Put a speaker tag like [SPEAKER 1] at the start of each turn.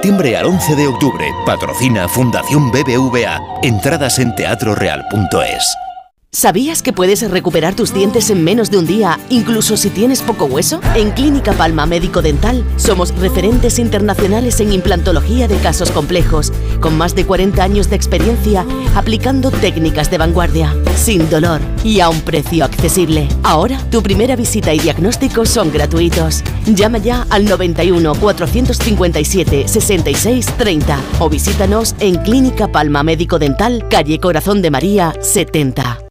[SPEAKER 1] septiembre al 11 de octubre. Patrocina Fundación BBVA. Entradas en teatroreal.es.
[SPEAKER 2] ¿Sabías que puedes recuperar tus dientes en menos de un día, incluso si tienes poco hueso? En Clínica Palma Médico Dental somos referentes internacionales en implantología de casos complejos, con más de 40 años de experiencia aplicando técnicas de vanguardia, sin dolor y a un precio accesible. Ahora, tu primera visita y diagnóstico son gratuitos. Llama ya al 91 457 66 30 o visítanos en Clínica Palma Médico Dental, calle Corazón de María 70.